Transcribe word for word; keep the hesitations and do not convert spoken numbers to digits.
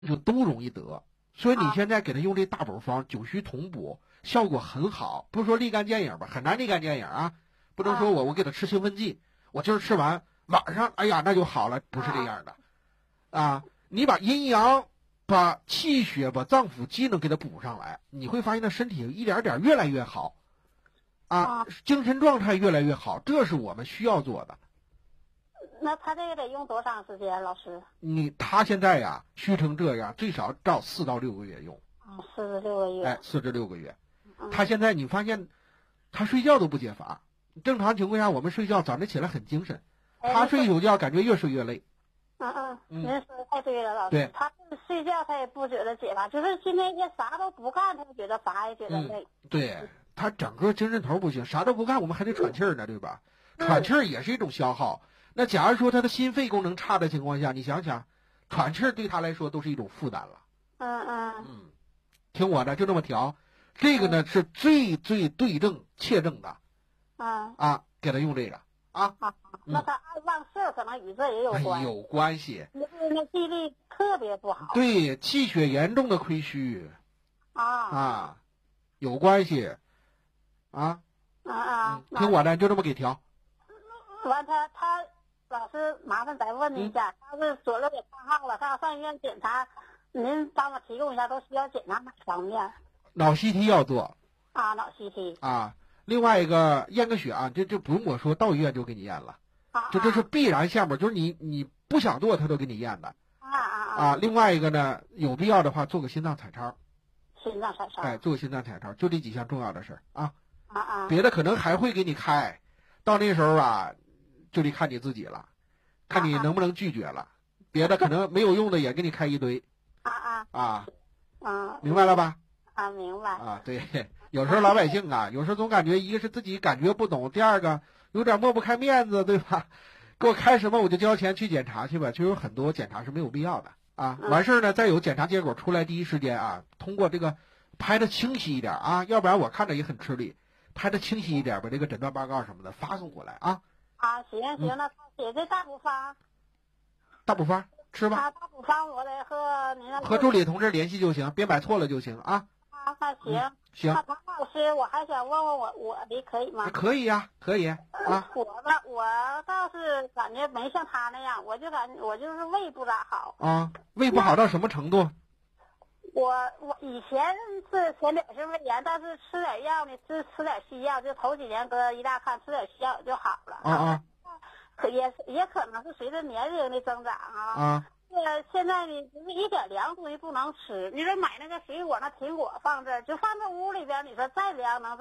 就都容易得。所以你啊现在给他用这大补方九虚同补，效果很好。不是说立竿见影吧，很难立竿见影啊。不能说我我给他吃兴奋剂，我今儿吃完晚上，哎呀那就好了，不是这样的。啊，你把阴阳、把气血、把脏腑机能给他补上来，你会发现他身体一点点越来越好，啊，精神状态越来越好，这是我们需要做的。 那他这个得用多长时间，老师？ 你他现在呀虚成这样，最少照四到六个月用。 啊，四至六个月。 哎，四至六个月。 嗯、 他现在你发现，他睡觉都不解乏。正常情况下，我们睡觉早晨起来很精神，他睡一宿觉感觉越睡越累。 嗯嗯，您说的太对了，老师。 对， 他睡觉他也不觉得解乏，就是今天一天啥都不干，他就觉得乏，也觉得累。 嗯、对他整个精神头不行，啥都不干，我们还得喘气儿呢，对吧？喘气儿也是一种消耗。那假如说他的心肺功能差的情况下，你想想，喘气儿对他来说都是一种负担了。 嗯嗯嗯，听我的，就这么调。这个呢是最最对症切症的。 嗯啊，给他用这个啊。 啊，那他爱忘事儿，可能与这也有关。 哎、有关系。 因为那记忆力特别不好。 对，气血严重的亏虚。 啊啊，有关系。啊。 啊啊！ 嗯、听我的，就这么给调。 完他他老师麻烦再问你一下， 嗯、 他是左肋也看号了，他要上医院检查，您帮我提供一下，都需要检查哪方面？ 脑 C T 要做。 啊，脑 C T。 啊，另外一个验个血啊，这这不用我说，到医院就给你验了。 啊。 就这是必然项目，就是你你不想做，他都给你验的。 啊啊啊！另外一个呢，有必要的话做个心脏彩超。 心脏彩超。 哎，做个心脏彩超，就这几项重要的事儿啊。 啊啊。 别的可能还会给你开，到那时候啊，就得看你自己了，看你能不能拒绝了。别的可能没有用的也给你开一堆。 啊啊。 啊。 啊。 明白了吧？ 啊，明白。 啊，对，有时候老百姓啊，有时候总感觉一个是自己感觉不懂，第二个有点抹不开面子，对吧？给我开什么我就交钱去检查去吧，就有很多检查是没有必要的啊。完事儿呢，再有检查结果出来第一时间啊，通过这个拍的清晰一点啊，要不然我看着也很吃力。拍的清晰一点，把这个诊断报告什么的发送过来啊。 啊，行行，那他写这大补方。 大补方吃吧。 啊，大补方我得和您和助理同志联系就行，别买错了就行啊。 啊，那行、嗯、 行。 那唐老师，我还想问问我我的可以吗？ 可以呀、啊，可以啊。 我吧，我倒是感觉没像他那样，我就感我就是胃不咋好。 啊，胃不好到什么程度？ 我我以前是前点是胃炎，但是吃点药呢，吃吃点西药，就头几年搁医大看，吃点西药就好了。 啊啊。 可也也可能是随着年龄的增长啊。 啊。 呃，现在呢，就是一点凉东西不能吃。你说买那个水果，那苹果放这儿，就放这屋里边，你说再凉能？